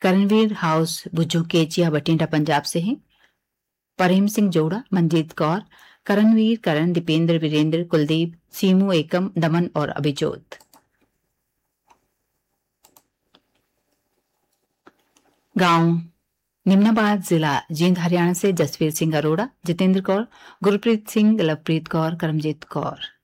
Karanvir house भुज्जो केचिया Bathinda Punjab से हैं। प्रेम सिंह जोड़ा, मनजीत कौर, करणवीर, करण, दीपेंद्र, वीरेंद्र, कुलदीप, सीमू, एकम, दमन और अभिजोत। गांव निम्नाबाद, जिला जींद, हरियाणा से जसवीर सिंह अरोड़ा, जितेंद्र कौर, गुरप्रीत सिंह, लवप्रीत कौर, करमजीत कौर।